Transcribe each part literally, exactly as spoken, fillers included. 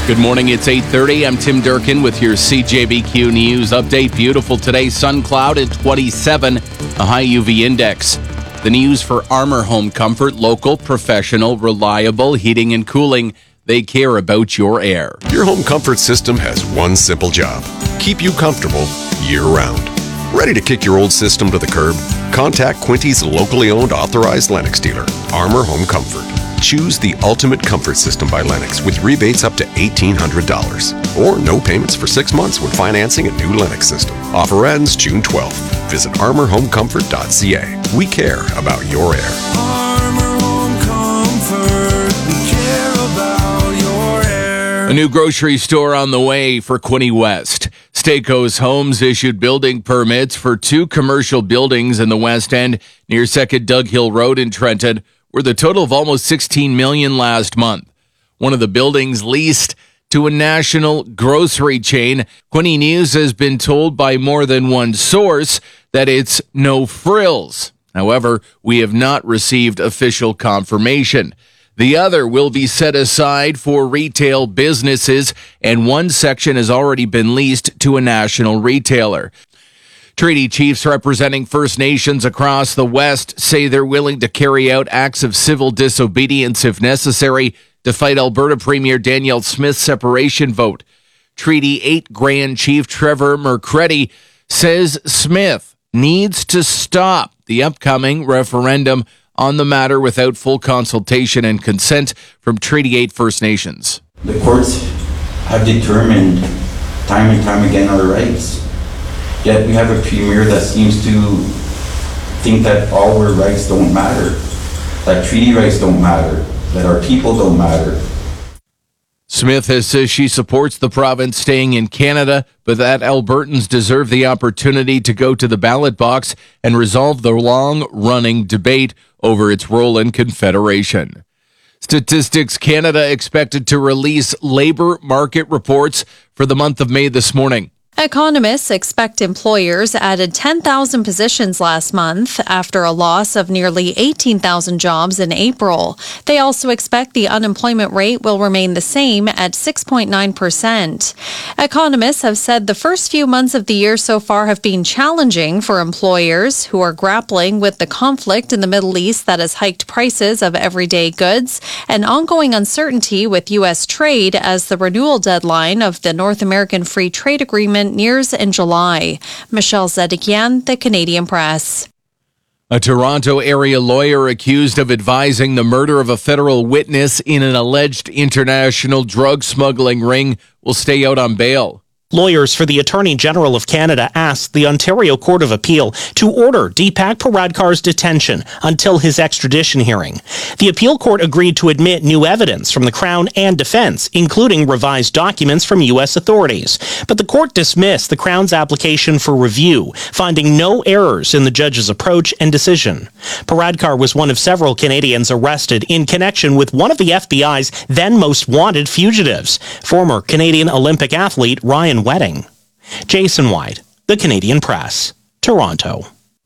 Good morning, it's eight thirty. I'm Tim Durkin with your C J B Q News update. Beautiful today, sun cloud at twenty-seven, a high U V index. The news for Armor Home Comfort, local, professional, reliable heating and cooling. They care about your air. Your home comfort system has one simple job: keep you comfortable year-round. Ready to kick your old system to the curb? Contact Quinty's locally owned authorized Lennox dealer, Armor Home Comfort. Choose the ultimate comfort system by Lennox with rebates up to eighteen hundred dollars. Or no payments for six months when financing a new Lennox system. Offer ends June twelfth. Visit armor home comfort dot c a. We care about your air. Armor Home Comfort. We care about your air. A new grocery store on the way for Quinte West. Stakos Homes issued building permits for two commercial buildings in the West End near Second Dug Hill Road in Trenton, worth a total of almost sixteen million dollars last month. One of the buildings leased to a national grocery chain. Quinte News has been told by more than one source that it's no frills. However, we have not received official confirmation. The other will be set aside for retail businesses, and one section has already been leased to a national retailer. Treaty chiefs representing First Nations across the West say they're willing to carry out acts of civil disobedience if necessary to fight Alberta Premier Danielle Smith's separation vote. Treaty eight Grand Chief Trevor Mercredi says Smith needs to stop the upcoming referendum on the matter without full consultation and consent from Treaty eight First Nations. The courts have determined time and time again our rights. Yet we have a premier that seems to think that all our rights don't matter, that treaty rights don't matter, that our people don't matter. Smith has said she supports the province staying in Canada, but that Albertans deserve the opportunity to go to the ballot box and resolve the long-running debate over its role in Confederation. Statistics Canada expected to release labor market reports for the month of May this morning. Economists expect employers added ten thousand positions last month after a loss of nearly eighteen thousand jobs in April. They also expect the unemployment rate will remain the same at six point nine percent. Economists have said the first few months of the year so far have been challenging for employers who are grappling with the conflict in the Middle East that has hiked prices of everyday goods and ongoing uncertainty with U S trade as the renewal deadline of the North American Free Trade Agreement nears in July. Michelle Zedekian, The Canadian Press. A Toronto area lawyer accused of advising the murder of a federal witness in an alleged international drug smuggling ring will stay out on bail. Lawyers for the Attorney General of Canada asked the Ontario Court of Appeal to order Deepak Paradkar's detention until his extradition hearing. The appeal court agreed to admit new evidence from the Crown and defense, including revised documents from U S authorities. But the court dismissed the Crown's application for review, finding no errors in the judge's approach and decision. Paradkar was one of several Canadians arrested in connection with one of the F B I's then most wanted fugitives, former Canadian Olympic athlete Ryan Wedding. Jason White, The Canadian Press, Toronto.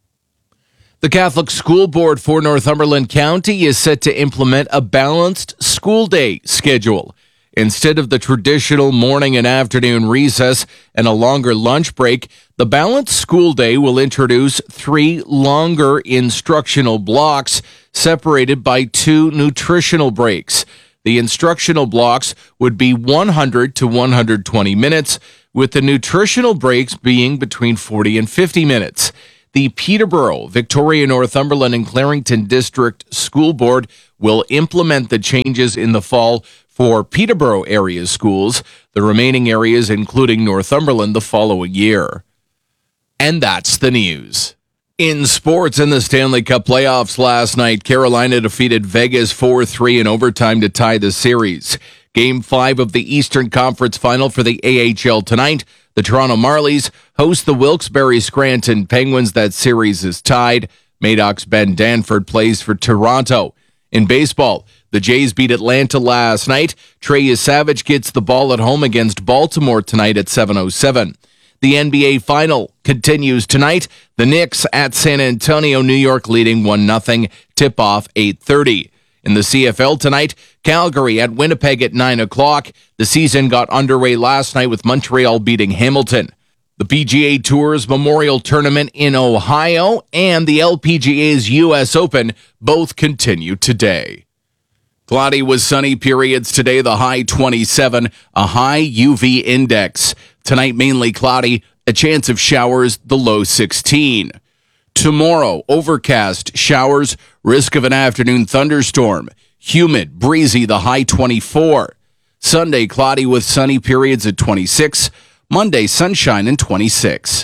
The Catholic School Board for Northumberland County is set to implement a balanced school day schedule. Instead of the traditional morning and afternoon recess and a longer lunch break, the balanced school day will introduce three longer instructional blocks separated by two nutritional breaks. The instructional blocks would be one hundred to one hundred twenty minutes, with the nutritional breaks being between forty and fifty minutes. The Peterborough, Victoria, Northumberland, and Clarington District School Board will implement the changes in the fall for Peterborough area schools, the remaining areas, including Northumberland, the following year. And that's the news. In sports, in the Stanley Cup playoffs last night, Carolina defeated Vegas four three in overtime to tie the series. Game five of the Eastern Conference Final for the A H L tonight. The Toronto Marlies host the Wilkes-Barre Scranton Penguins. That series is tied. Madoc's Ben Danford plays for Toronto. In baseball, the Jays beat Atlanta last night. Trey Yesavage gets the ball at home against Baltimore tonight at seven oh seven. The N B A Final continues tonight. The Knicks at San Antonio, New York, leading one nothing. Tip-off eight thirty. In the C F L tonight, Calgary at Winnipeg at nine o'clock. The season got underway last night with Montreal beating Hamilton. The P G A Tour's Memorial Tournament in Ohio and the L P G A's U S Open both continue today. Cloudy with sunny periods today, the high twenty-seven, a high U V index. Tonight, mainly cloudy, a chance of showers, the low sixteen. Tomorrow, overcast, showers, risk of an afternoon thunderstorm. Humid, breezy, the high twenty-four. Sunday, cloudy with sunny periods at twenty-six. Monday, sunshine and twenty-six.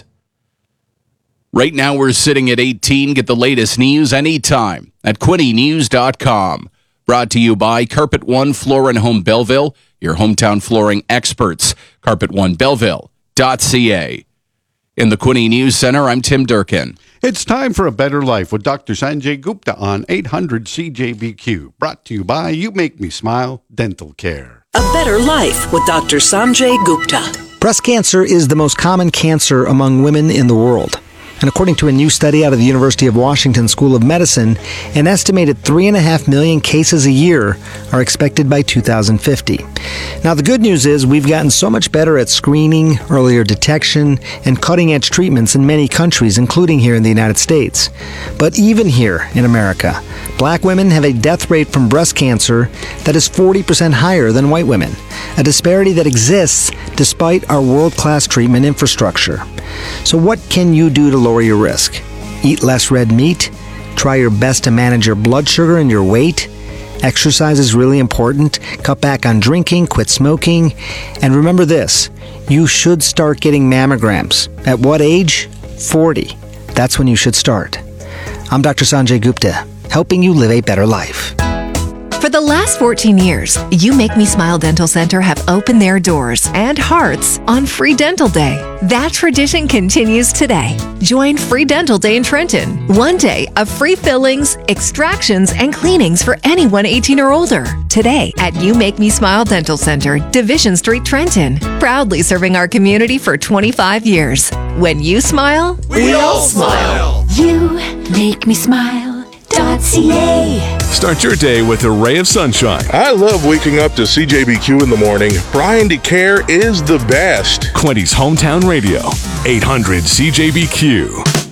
Right now, we're sitting at eighteen. Get the latest news anytime at Quinte News dot com. Brought to you by Carpet One Floor and Home Belleville, your hometown flooring experts. Carpet One Belleville dot C A. In the Quinte News Center, I'm Tim Durkin. It's time for A Better Life with Doctor Sanjay Gupta on eight hundred C J B Q. Brought to you by You Make Me Smile Dental Care. A Better Life with Doctor Sanjay Gupta. Breast cancer is the most common cancer among women in the world. And according to a new study out of the University of Washington School of Medicine, an estimated three and a half million cases a year are expected by two thousand fifty. Now, the good news is we've gotten so much better at screening, earlier detection, and cutting-edge treatments in many countries, including here in the United States. But even here in America, black women have a death rate from breast cancer that is forty percent higher than white women, a disparity that exists despite our world-class treatment infrastructure. So what can you do to lower your risk? Eat less red meat? Try your best to manage your blood sugar and your weight? Exercise is really important. Cut back on drinking, quit smoking. And remember this, you should start getting mammograms. At what age? forty. That's when you should start. I'm Doctor Sanjay Gupta, helping you live a better life. For the last fourteen years, You Make Me Smile Dental Center have opened their doors and hearts on Free Dental Day. That tradition continues today. Join Free Dental Day in Trenton. One day of free fillings, extractions, and cleanings for anyone eighteen or older. Today at You Make Me Smile Dental Center, Division Street, Trenton. Proudly serving our community for twenty-five years. When you smile, We all smile. You make me smile. .ca. Start your day with a ray of sunshine. I love waking up to C J B Q in the morning. Brian DeCare is the best. Quinte's hometown radio, eight hundred C J B Q.